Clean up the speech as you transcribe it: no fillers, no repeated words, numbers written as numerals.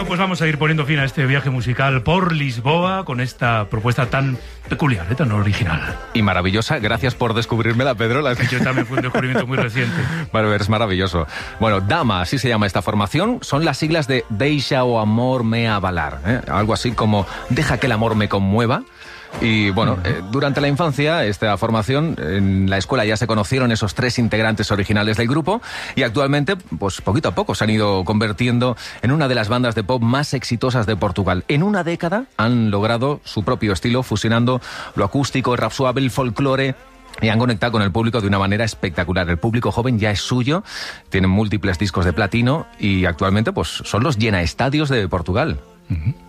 pues vamos a ir poniendo fin a este viaje musical por Lisboa con esta propuesta tan peculiar, tan original. Y maravillosa. Gracias por descubrirmela, Pedro. Yo también fue un descubrimiento muy reciente. Vale, es maravilloso. Bueno, Dama, así se llama esta formación, son las siglas de Deixa o amor me avalar, ¿eh? Algo así como deja que el amor me conmueva. Y bueno, durante la infancia, esta formación, en la escuela ya se conocieron esos 3 integrantes originales del grupo y actualmente, pues poquito a poco se han ido convirtiendo en una de las bandas de pop más exitosas de Portugal. En una década han logrado su propio estilo, fusionando lo acústico, el rap suave, el folclore, y han conectado con el público de una manera espectacular. El público joven ya es suyo, tienen múltiples discos de platino y actualmente pues son los llenaestadios de Portugal.